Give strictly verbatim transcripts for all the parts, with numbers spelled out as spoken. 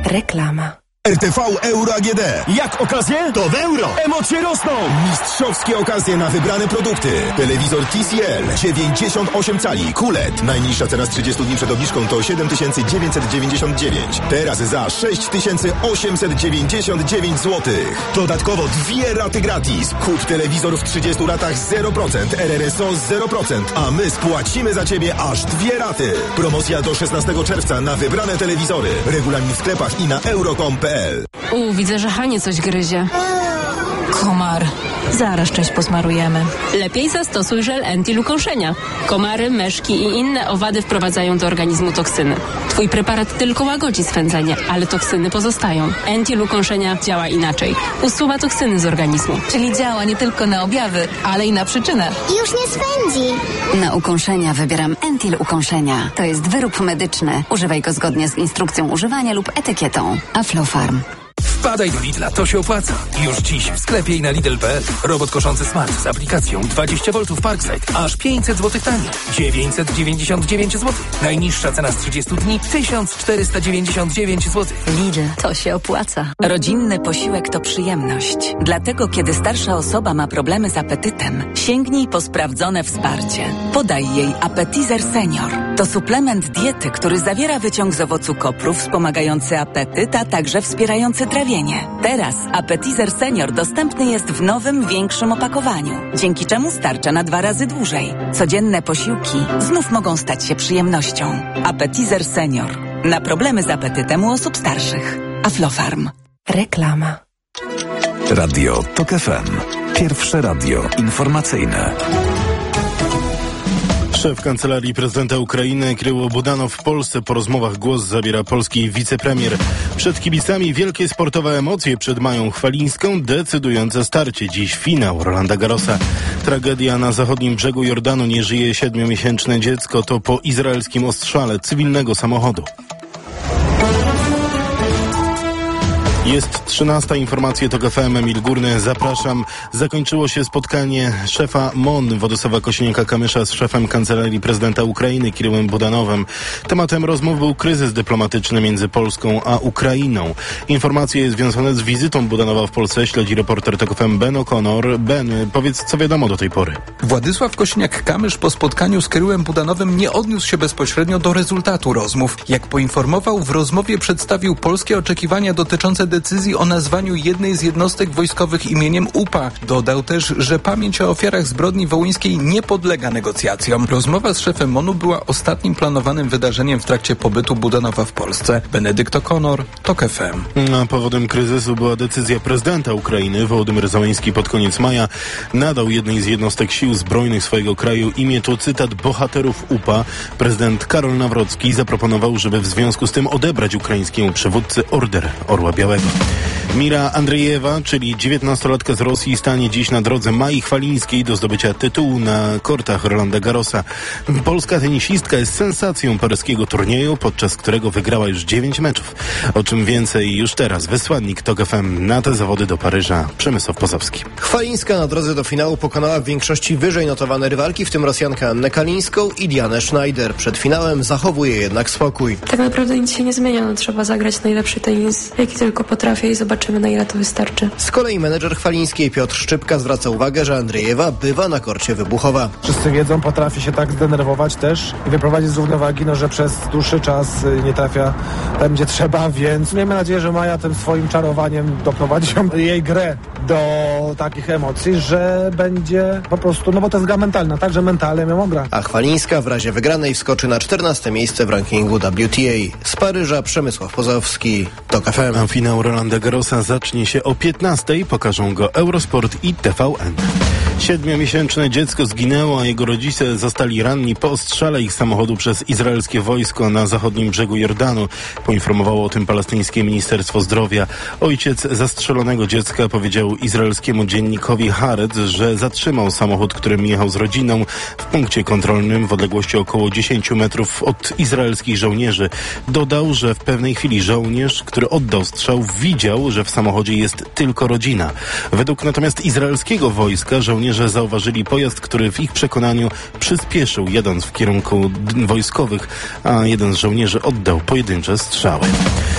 Reklama. R T V Euro A G D. Jak okazje? To w euro! Emocje rosną! Mistrzowskie okazje na wybrane produkty. Telewizor T C L dziewięćdziesiąt osiem cali Q L E D. Najniższa cena z trzydziestu dni przed obniżką to siedem tysięcy dziewięćset dziewięćdziesiąt dziewięć. Teraz za sześć tysięcy osiemset dziewięćdziesiąt dziewięć złotych. Dodatkowo dwie raty gratis. Kup telewizor w trzydziestu latach zero procent, R R S O zero procent, a my spłacimy za Ciebie aż dwie raty. Promocja do szesnastego czerwca na wybrane telewizory. Regulamin w sklepach i na euro kropka com kropka p l. U, widzę, że Hanie coś gryzie. Komar. Zaraz część posmarujemy. Lepiej zastosuj żel Entil ukąszenia. Komary, meszki i inne owady wprowadzają do organizmu toksyny. Twój preparat tylko łagodzi swędzenie, ale toksyny pozostają. Entil ukąszenia działa inaczej. Usuwa toksyny z organizmu. Czyli działa nie tylko na objawy, ale i na przyczynę. Już nie swędzi. Na ukąszenia wybieram Entil ukąszenia. To jest wyrób medyczny. Używaj go zgodnie z instrukcją używania lub etykietą. Aflofarm. Wpadaj do Lidla, to się opłaca. Już dziś w sklepie i na Lidl kropka p l. Robot koszący Smart z aplikacją dwadzieścia woltów Parkside. Aż pięćset złotych taniej. dziewięćset dziewięćdziesiąt dziewięć złotych. Najniższa cena z trzydziestu dni tysiąc czterysta dziewięćdziesiąt dziewięć złotych. Lidl, to się opłaca. Rodzinny posiłek to przyjemność. Dlatego, kiedy starsza osoba ma problemy z apetytem, sięgnij po sprawdzone wsparcie. Podaj jej Appetizer Senior. To suplement diety, który zawiera wyciąg z owocu kopru wspomagający apetyt, a także wspierający trawienie. Teraz Appetizer Senior dostępny jest w nowym, większym opakowaniu, dzięki czemu starcza na dwa razy dłużej. Codzienne posiłki znów mogą stać się przyjemnością. Appetizer Senior. Na problemy z apetytem u osób starszych. Aflofarm. Reklama. Radio Tok F M. Pierwsze radio informacyjne. Szef Kancelarii Prezydenta Ukrainy Kiryło Budanow w Polsce. Po rozmowach głos zabiera polski wicepremier. Przed kibicami wielkie sportowe emocje przed Mają Chwalińską. Decydujące starcie. Dziś finał Rolanda Garrosa. Tragedia na zachodnim brzegu Jordanu. Nie żyje siedmiomiesięczne dziecko. To po izraelskim ostrzale cywilnego samochodu. Jest trzynasta, informacje Tok F M, Emil Górny, zapraszam. Zakończyło się spotkanie szefa M O N Władysława Kosiniaka-Kamysza z szefem Kancelarii Prezydenta Ukrainy Kiryłem Budanowem. Tematem rozmów był kryzys dyplomatyczny między Polską a Ukrainą. Informacje związane z wizytą Budanowa w Polsce śledzi reporter Tok F M Ben O'Connor. Ben, powiedz, co wiadomo do tej pory. Władysław Kosiniak-Kamysz po spotkaniu z Kiryłem Budanowem nie odniósł się bezpośrednio do rezultatu rozmów. Jak poinformował, w rozmowie przedstawił polskie oczekiwania dotyczące decyzji o nazwaniu jednej z jednostek wojskowych imieniem U P A. Dodał też, że pamięć o ofiarach zbrodni wołyńskiej nie podlega negocjacjom. Rozmowa z szefem M O N-u była ostatnim planowanym wydarzeniem w trakcie pobytu Budanowa w Polsce. Benedykt O'Connor, Tok F M. A powodem kryzysu była decyzja prezydenta Ukrainy. Wołodymyr Zełenski pod koniec maja nadał jednej z jednostek sił zbrojnych swojego kraju imię, to cytat, bohaterów U P A. Prezydent Karol Nawrocki zaproponował, żeby w związku z tym odebrać ukraińskiemu przywódcy Order Orła Białego. Mira Andrejewa, czyli dziewiętnastolatka z Rosji, stanie dziś na drodze Mai Chwalińskiej do zdobycia tytułu na kortach Rolanda Garrosa. Polska tenisistka jest sensacją paryskiego turnieju, podczas którego wygrała już dziewięć meczów. O czym więcej już teraz wysłannik Tok F M na te zawody do Paryża, Przemysław Pozowski. Chwalińska na drodze do finału pokonała w większości wyżej notowane rywalki, w tym Rosjankę Annę Kalińską i Dianę Schneider. Przed finałem zachowuje jednak spokój. Tak naprawdę nic się nie zmienia, no, trzeba zagrać najlepszy tenis, jaki tylko potrafię i zobaczymy, na ile to wystarczy. Z kolei menedżer Chwalińskiej Piotr Szczypka zwraca uwagę, że Andrejewa bywa na korcie wybuchowa. Wszyscy wiedzą, potrafi się tak zdenerwować też i wyprowadzić z równowagi, no, że przez dłuższy czas nie trafia tam, gdzie trzeba, więc miejmy nadzieję, że Maja tym swoim czarowaniem doprowadzi jej grę do takich emocji, że będzie po prostu, no bo to jest gra mentalna, także mentalnie ją gra. A Chwalińska w razie wygranej wskoczy na czternaste miejsce w rankingu W T A. Z Paryża Przemysław Pozowski, Tok F M. A finał Rolanda Garrosa zacznie się o piętnastej. Pokażą go Eurosport i T V N. Siedmiomiesięczne dziecko zginęło, a jego rodzice zostali ranni po ostrzale ich samochodu przez izraelskie wojsko na zachodnim brzegu Jordanu. Poinformowało o tym palestyńskie Ministerstwo Zdrowia. Ojciec zastrzelonego dziecka powiedział izraelskiemu dziennikowi Haaretz, że zatrzymał samochód, którym jechał z rodziną w punkcie kontrolnym w odległości około dziesięciu metrów od izraelskich żołnierzy. Dodał, że w pewnej chwili żołnierz, który oddał strzał, widział, że w samochodzie jest tylko rodzina. Według natomiast izraelskiego wojska żołnierze zauważyli pojazd, który w ich przekonaniu przyspieszył, jadąc w kierunku wojskowych, a jeden z żołnierzy oddał pojedyncze strzały.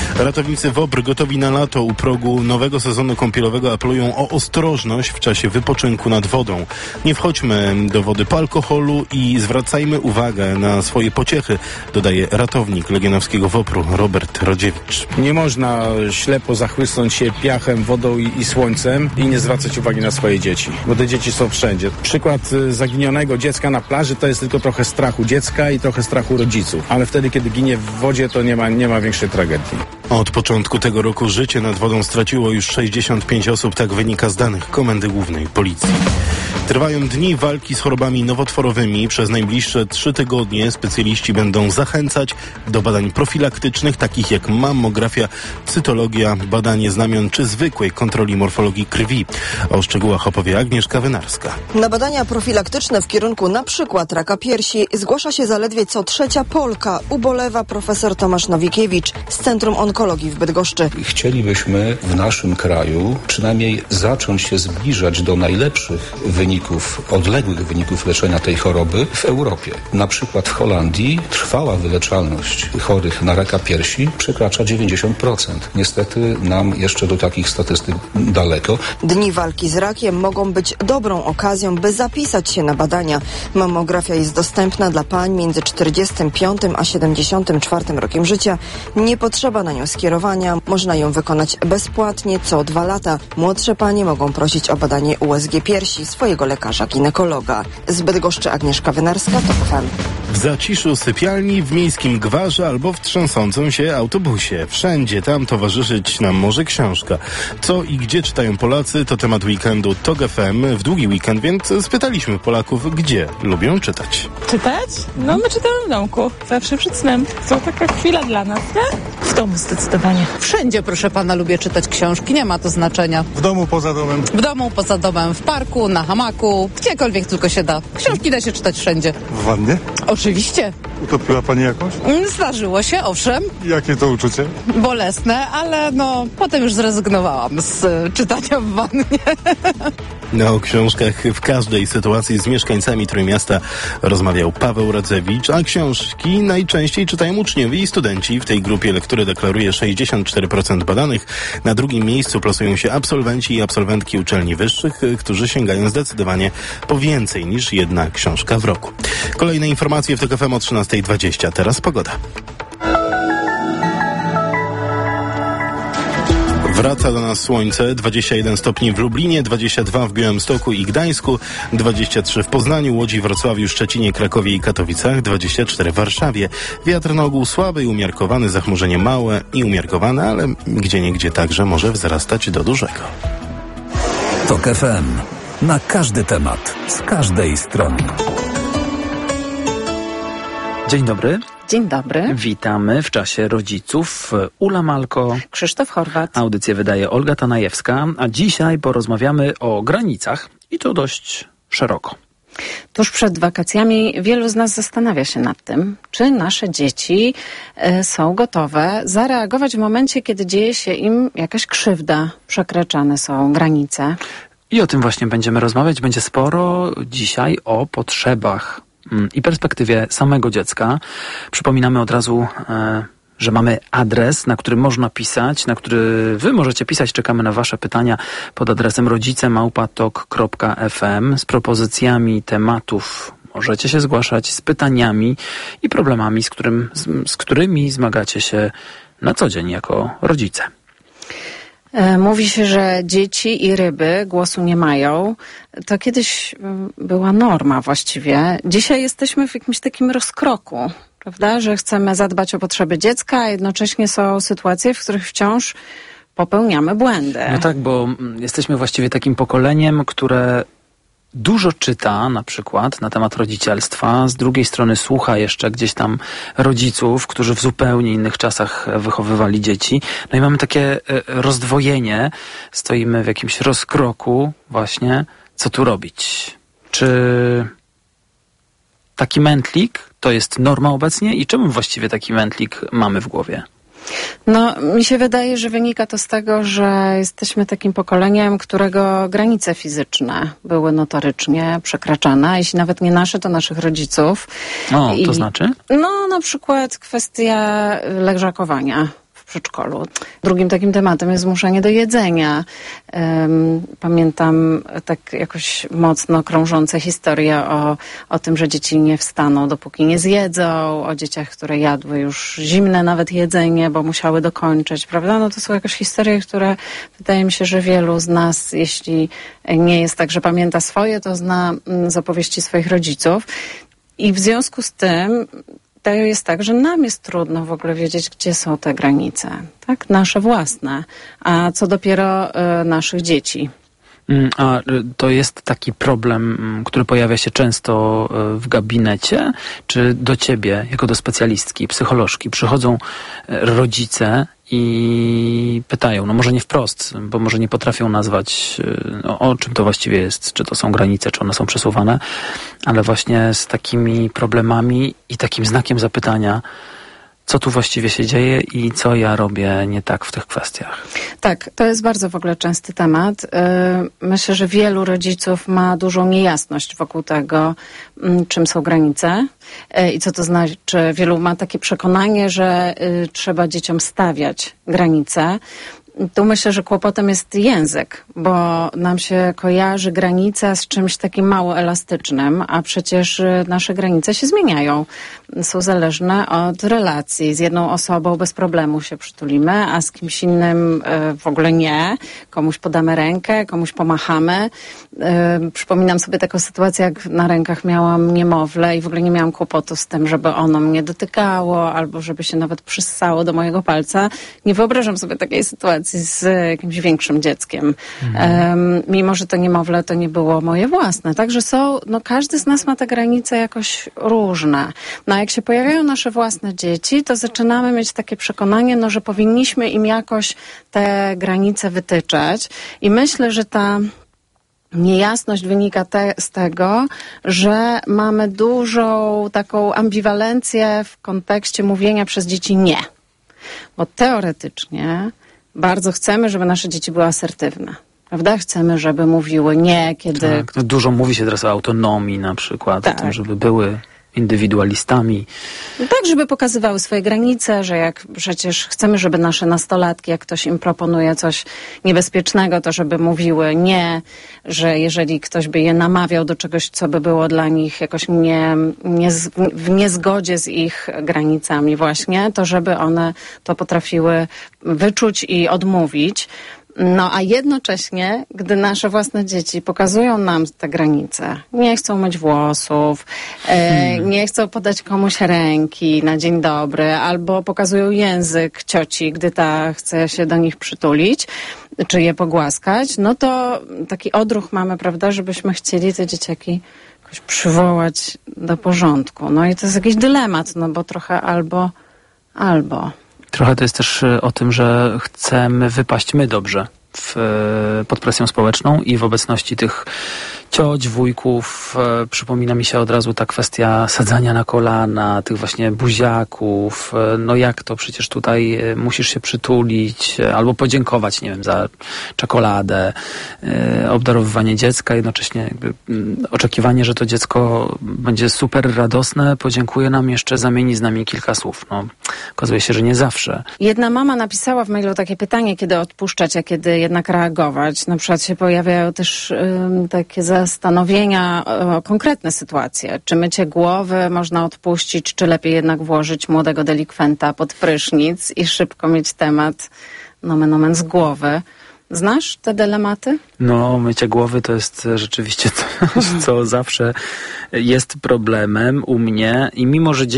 Ratownicy WOPR gotowi na lato. U progu nowego sezonu kąpielowego apelują o ostrożność w czasie wypoczynku nad wodą. Nie wchodźmy do wody po alkoholu i zwracajmy uwagę na swoje pociechy, dodaje ratownik legionowskiego WOPR-u Robert Rodziewicz. Nie można ślepo zachłysnąć się piachem, wodą i, i słońcem i nie zwracać uwagi na swoje dzieci, bo te dzieci są wszędzie. Przykład zaginionego dziecka na plaży to jest tylko trochę strachu dziecka i trochę strachu rodziców, ale wtedy, kiedy ginie w wodzie, to nie ma, nie ma większej tragedii. Od początku tego roku życie nad wodą straciło już sześćdziesiąt pięć osób, tak wynika z danych Komendy Głównej Policji. Trwają dni walki z chorobami nowotworowymi. Przez najbliższe trzy tygodnie specjaliści będą zachęcać do badań profilaktycznych, takich jak mammografia, cytologia, badanie znamion czy zwykłej kontroli morfologii krwi. O szczegółach opowie Agnieszka Wynarska. Na badania profilaktyczne w kierunku na przykład raka piersi zgłasza się zaledwie co trzecia Polka, ubolewa profesor Tomasz Nowikiewicz z Centrum Onkologii w Bydgoszczy. Chcielibyśmy w naszym kraju przynajmniej zacząć się zbliżać do najlepszych wyników, odległych wyników leczenia tej choroby w Europie. Na przykład w Holandii trwała wyleczalność chorych na raka piersi przekracza dziewięćdziesiąt procent. Niestety nam jeszcze do takich statystyk daleko. Dni walki z rakiem mogą być dobrą okazją, by zapisać się na badania. Mammografia jest dostępna dla pań między czterdziestym piątym a siedemdziesiątym czwartym rokiem życia. Nie potrzeba na nią skierowania. Można ją wykonać bezpłatnie co dwa lata. Młodsze panie mogą prosić o badanie U S G piersi swojego lekarza ginekologa. Z Bydgoszczy Agnieszka Wynarska, TOK F M. W zaciszu sypialni, w miejskim gwarze albo w trzęsącym się autobusie. Wszędzie tam towarzyszyć nam może książka. Co i gdzie czytają Polacy, to temat weekendu TOK F M w długi weekend, więc spytaliśmy Polaków, gdzie lubią czytać. Czytać? No my czytamy w domku. Zawsze przed snem. To taka chwila dla nas, nie? W domu zdecydowanie. Wszędzie, proszę pana, lubię czytać książki. Nie ma to znaczenia. W domu, poza domem. W domu, poza domem, w parku, na hamaku, gdziekolwiek tylko się da. Książki da się czytać wszędzie. W wannie? Oczywiście. Utopiła pani jakąś? Zdarzyło się, owszem. Jakie to uczucie? Bolesne, ale no potem już zrezygnowałam z y, czytania w wannie. No, o książkach w każdej sytuacji z mieszkańcami Trójmiasta rozmawiał Paweł Radzewicz, a książki najczęściej czytają uczniowie i studenci. W tej grupie lektury deklaruje sześćdziesiąt cztery procent badanych. Na drugim miejscu plasują się absolwenci i absolwentki uczelni wyższych, którzy sięgają zdecydowanie po więcej niż jedna książka w roku. Kolejne informacje w TOK F M o trzynasta dwadzieścia. Teraz pogoda. Wraca do nas słońce, dwadzieścia jeden stopni w Lublinie, dwadzieścia dwa w Białymstoku i Gdańsku, dwadzieścia trzy w Poznaniu, Łodzi, Wrocławiu, Szczecinie, Krakowie i Katowicach, dwadzieścia cztery w Warszawie. Wiatr na ogół słaby i umiarkowany, zachmurzenie małe i umiarkowane, ale gdzieniegdzie także może wzrastać do dużego. TOK F M. Na każdy temat, z każdej strony. Dzień dobry. Dzień dobry. Witamy w czasie rodziców. Ula Malko. Krzysztof Horwat. Audycję wydaje Olga Tanajewska, a dzisiaj porozmawiamy o granicach i to dość szeroko. Tuż przed wakacjami wielu z nas zastanawia się nad tym, czy nasze dzieci y, są gotowe zareagować w momencie, kiedy dzieje się im jakaś krzywda, przekraczane są granice. I o tym właśnie będziemy rozmawiać. Będzie sporo dzisiaj o potrzebach i perspektywie samego dziecka. Przypominamy od razu, e, że mamy adres, na który można pisać, na który wy możecie pisać. Czekamy na wasze pytania pod adresem rodzice małpa tok kropka f m z propozycjami tematów. Możecie się zgłaszać z pytaniami i problemami, z, którym, z, z którymi zmagacie się na co dzień jako rodzice. Mówi się, że dzieci i ryby głosu nie mają. To kiedyś była norma właściwie. Dzisiaj jesteśmy w jakimś takim rozkroku, prawda? Że chcemy zadbać o potrzeby dziecka, a jednocześnie są sytuacje, w których wciąż popełniamy błędy. No tak, bo jesteśmy właściwie takim pokoleniem, które dużo czyta na przykład na temat rodzicielstwa, z drugiej strony słucha jeszcze gdzieś tam rodziców, którzy w zupełnie innych czasach wychowywali dzieci. No i mamy takie rozdwojenie, stoimy w jakimś rozkroku właśnie, co tu robić. Czy taki mętlik to jest norma obecnie i czemu właściwie taki mętlik mamy w głowie? No, mi się wydaje, że wynika to z tego, że jesteśmy takim pokoleniem, którego granice fizyczne były notorycznie przekraczane, jeśli nawet nie nasze, to naszych rodziców. O, to I, znaczy? No, na przykład kwestia leżakowania w przedszkolu. Drugim takim tematem jest zmuszanie do jedzenia. Um, pamiętam tak jakoś mocno krążące historie o, o tym, że dzieci nie wstaną, dopóki nie zjedzą, o dzieciach, które jadły już zimne nawet jedzenie, bo musiały dokończyć, prawda? No to są jakieś historie, które wydaje mi się, że wielu z nas, jeśli nie jest tak, że pamięta swoje, to zna z opowieści swoich rodziców. I w związku z tym to jest tak, że nam jest trudno w ogóle wiedzieć, gdzie są te granice, tak? Nasze własne, a co dopiero y, naszych dzieci. A to jest taki problem, który pojawia się często w gabinecie, czy do ciebie, jako do specjalistki, psycholożki, przychodzą rodzice i pytają, no może nie wprost, bo może nie potrafią nazwać, no, o czym to właściwie jest, czy to są granice, czy one są przesuwane, ale właśnie z takimi problemami i takim znakiem zapytania, co tu właściwie się dzieje i co ja robię nie tak w tych kwestiach. Tak, to jest bardzo w ogóle częsty temat. Myślę, że wielu rodziców ma dużą niejasność wokół tego, czym są granice i co to znaczy. Wielu ma takie przekonanie, że trzeba dzieciom stawiać granice. Tu myślę, że kłopotem jest język, bo nam się kojarzy granica z czymś takim mało elastycznym, a przecież nasze granice się zmieniają. Są zależne od relacji. Z jedną osobą bez problemu się przytulimy, a z kimś innym w ogóle nie. Komuś podamy rękę, komuś pomachamy. Przypominam sobie taką sytuację, jak na rękach miałam niemowlę i w ogóle nie miałam kłopotu z tym, żeby ono mnie dotykało albo żeby się nawet przyssało do mojego palca. Nie wyobrażam sobie takiej sytuacji z jakimś większym dzieckiem. Mhm. Um, mimo, że to niemowlę to nie było moje własne. Także są, no każdy z nas ma te granice jakoś różne. No a jak się pojawiają nasze własne dzieci, to zaczynamy mieć takie przekonanie, no, że powinniśmy im jakoś te granice wytyczać. I myślę, że ta niejasność wynika te, z tego, że mamy dużą taką ambiwalencję w kontekście mówienia przez dzieci nie. Bo teoretycznie bardzo chcemy, żeby nasze dzieci były asertywne. Prawda? Chcemy, żeby mówiły nie, kiedy... Tak. Dużo mówi się teraz o autonomii na przykład, tak. O tym, żeby były indywidualistami. Tak, żeby pokazywały swoje granice, że jak przecież chcemy, żeby nasze nastolatki, jak ktoś im proponuje coś niebezpiecznego, to żeby mówiły nie, że jeżeli ktoś by je namawiał do czegoś, co by było dla nich jakoś nie, nie, w niezgodzie z ich granicami właśnie, to żeby one to potrafiły wyczuć i odmówić. No a jednocześnie, gdy nasze własne dzieci pokazują nam te granice, nie chcą myć włosów, e, nie chcą podać komuś ręki na dzień dobry, albo pokazują język cioci, gdy ta chce się do nich przytulić, czy je pogłaskać, no to taki odruch mamy, prawda, żebyśmy chcieli te dzieciaki jakoś przywołać do porządku. No i to jest jakiś dylemat, no bo trochę albo, albo... Trochę to jest też o tym, że chcemy wypaść my dobrze w, pod presją społeczną i w obecności tych cioć, wujków. Przypomina mi się od razu ta kwestia sadzania na kolana, tych właśnie buziaków. No jak to? Przecież tutaj musisz się przytulić albo podziękować, nie wiem, za czekoladę, obdarowywanie dziecka, jednocześnie jakby oczekiwanie, że to dziecko będzie super radosne, podziękuje nam, jeszcze zamieni z nami kilka słów. No, okazuje się, że nie zawsze. Jedna mama napisała w mailu takie pytanie, kiedy odpuszczać, a kiedy jednak reagować. Na przykład się pojawiają też um, takie zastanowienia o konkretne sytuacje. Czy mycie głowy można odpuścić, czy lepiej jednak włożyć młodego delikwenta pod prysznic i szybko mieć temat nomen omen z głowy. Znasz te dylematy? No, mycie głowy to jest rzeczywiście coś, co zawsze jest problemem u mnie i mimo, że